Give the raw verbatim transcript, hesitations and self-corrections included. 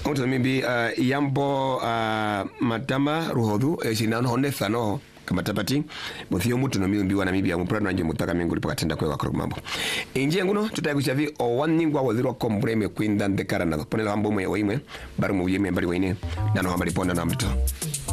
Oto mimbi uh, yambo uh, matama ruhodu esinano honetha no kama tapati muthio mutu no mimbi wana mimbi ya muprano anje mutaka mingu lipa katenda kwe wakaro mambo inje nguno tutaya kushavi o waningwa wazirwa kombreme kwinda ndekara na ponela hambo mwe waimwe baru mwuye membali waine nano hambali ponda na mto